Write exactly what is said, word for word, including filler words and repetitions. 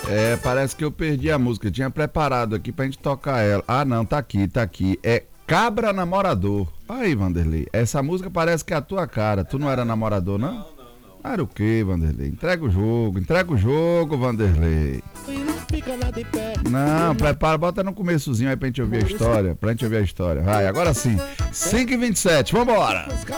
É, parece que eu perdi a música. Eu tinha preparado aqui pra gente tocar ela. Ah, não, tá aqui, tá aqui. É Cabra Namorador. Aí, Vanderlei, essa música parece que é a tua cara. Tu não era namorador, não? Não, não, não. Era o quê, Vanderlei? Entrega o jogo, entrega o jogo, Vanderlei. Não, prepara, bota no começozinho aí pra gente ouvir a história. Pra gente ouvir a história. Vai, agora sim. cinco e vinte e sete, vambora!